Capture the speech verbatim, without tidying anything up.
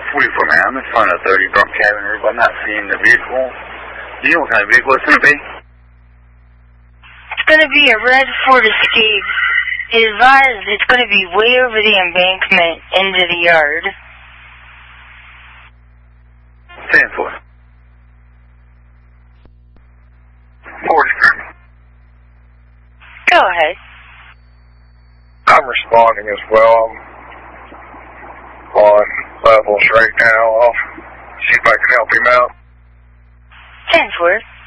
forty-four, man. I'm in front of thirty Bronx Avenue, but I'm not seeing the vehicle. Do you know what kind of vehicle it's going to be? It's going to be a red Ford Escape. It advised it's going to be way over the embankment into the yard. ten four. forty-four. Go ahead. I'm responding as well. I'm on levels right now. I'll see if I can help him out. ten four.